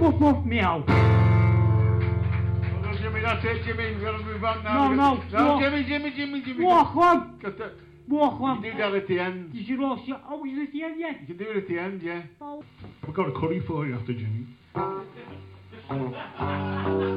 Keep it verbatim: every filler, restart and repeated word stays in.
Woof woof meow. Oh, Jimmy, that's it, Jimmy. We've got to move on now. No, no, No, walk. Jimmy, Jimmy, Jimmy, Jimmy. Walk on. Got the, Walk on. you do that at the end. You should also. Oh, is it the end yet? You can do it at the end, yeah. Oh. We've got a curry for you after Jimmy.